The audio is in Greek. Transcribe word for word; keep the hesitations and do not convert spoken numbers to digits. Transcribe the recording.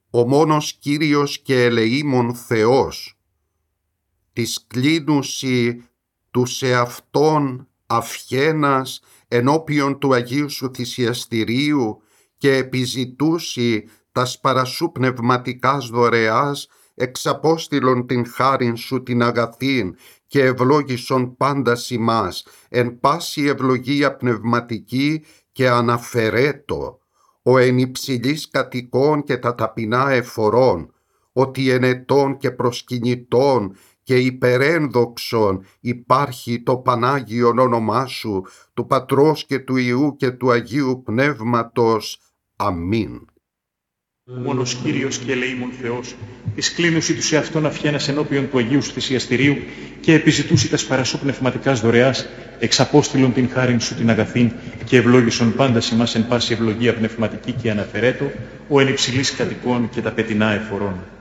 ο μόνος Κύριος και ελεήμων Θεός, της κλίνουσι του σε Αυτόν αυχένας ενώπιον του Αγίου Σου θυσιαστηρίου και επιζητούσι τας παρασού πνευματικάς δωρεάς, εξαπόστηλον την χάριν Σου την αγαθήν και ευλόγησον πάντας ημάς, εν πάση ευλογία πνευματική και αναφερέτο, ο εν υψηλής κατοικών και τα ταπεινά εφορών, ότι εν ετών και προσκυνητών και υπερένδοξον υπάρχει το Πανάγιον όνομά Σου, του Πατρός και του Υιού και του Αγίου Πνεύματος. Αμήν. Ο μόνος Κύριος και ελεήμων Θεός, εις κλίνουσι του σε Αυτόν αυχένας ενώπιον του Αγίου Σου θυσιαστηρίου και επιζητούσι τας παρασού πνευματικάς δωρεάς, εξαπόστηλον την χάριν Σου την αγαθήν και ευλόγησον πάντας ημάς εν πάση ευλογία πνευματική και αναφερέτο, ο εν υψηλής κατοικών και τα πετεινά εφορών.